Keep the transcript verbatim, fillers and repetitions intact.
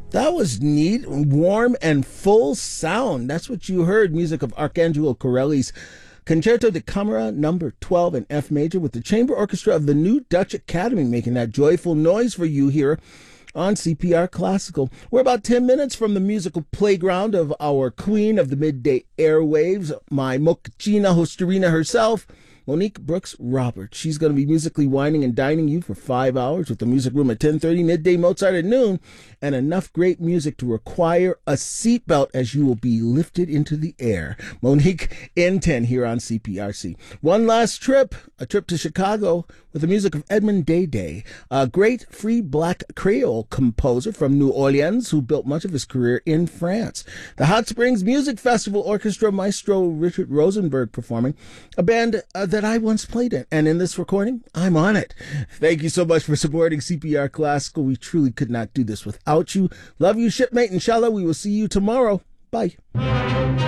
That was neat, warm, and full sound. That's what you heard. Music of Arcangelo Corelli's Concerto de Camera number twelve in F major with the chamber orchestra of the New Dutch Academy making that joyful noise for you here on C P R Classical. We're about ten minutes from the musical playground of our queen of the midday airwaves, my Mochaccina Hosturina herself, Monique Brooks Roberts. She's going to be musically wining and dining you for five hours with the music room at ten thirty, midday Mozart at noon, and enough great music to require a seatbelt as you will be lifted into the air. Monique in ten here on C P R C. One last trip, a trip to Chicago with the music of Edmond Day, a great free black Creole composer from New Orleans who built much of his career in France. The Hot Springs Music Festival Orchestra maestro Richard Rosenberg performing, a band uh, that I once played in, and in this recording, I'm on it. Thank you so much for supporting C P R Classical. We truly could not do this without you. Love you, shipmate. Inshallah, we will see you tomorrow. Bye.